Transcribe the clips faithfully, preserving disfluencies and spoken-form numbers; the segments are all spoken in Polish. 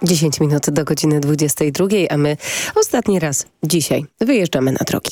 dziesięć minut do godziny dwudziestej drugiej, a my ostatni raz dzisiaj wyjeżdżamy na drogi.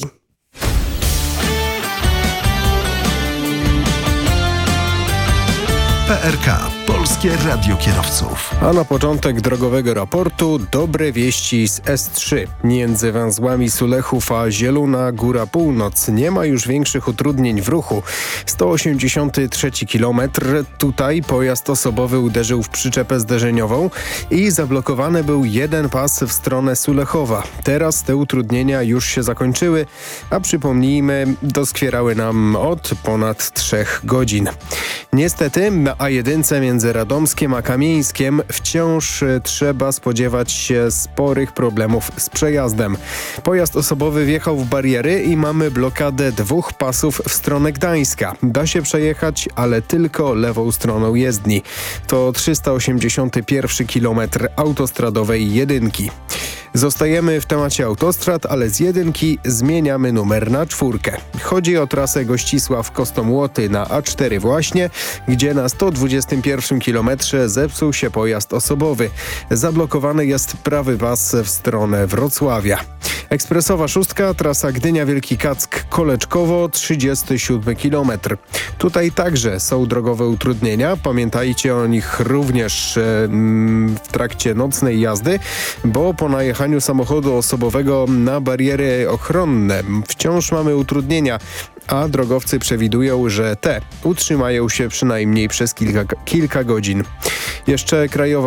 P R K. Polskie Radio Kierowców. A na początek drogowego raportu dobre wieści z S trzy. Między węzłami Sulechów a Zielona Góra Północ nie ma już większych utrudnień w ruchu. sto osiemdziesiąty trzeci kilometr. Tutaj pojazd osobowy uderzył w przyczepę zderzeniową i zablokowany był jeden pas w stronę Sulechowa. Teraz te utrudnienia już się zakończyły, a przypomnijmy, doskwierały nam od ponad trzech godzin. Niestety na A jeden między Radomskiem a Kamieńskiem wciąż trzeba spodziewać się sporych problemów z przejazdem. Pojazd osobowy wjechał w bariery i mamy blokadę dwóch pasów w stronę Gdańska. Da się przejechać, ale tylko lewą stroną jezdni. To trzysta osiemdziesiąty pierwszy kilometr autostradowej jedynki. Zostajemy w temacie autostrad, ale z jedynki zmieniamy numer na czwórkę. Chodzi o trasę Gościsław-Kostomłoty na A cztery właśnie, gdzie na sto dwudziestym pierwszym kilometrze zepsuł się pojazd osobowy. Zablokowany jest prawy pas w stronę Wrocławia. Ekspresowa szóstka, trasa Gdynia-Wielki Kack-Koleczkowo, trzydziesty siódmy kilometr. Tutaj także są drogowe utrudnienia. Pamiętajcie o nich również e, w trakcie nocnej jazdy, bo po najechaniu samochodu osobowego na bariery ochronne wciąż mamy utrudnienia, a drogowcy przewidują, że te utrzymają się przynajmniej przez kilka, kilka godzin. Jeszcze krajowa